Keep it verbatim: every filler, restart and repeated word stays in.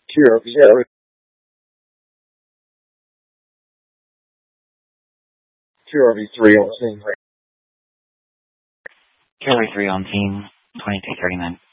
Two R V zero. Two R V three on scene. Killer three on scene, twenty-two thirty-nine.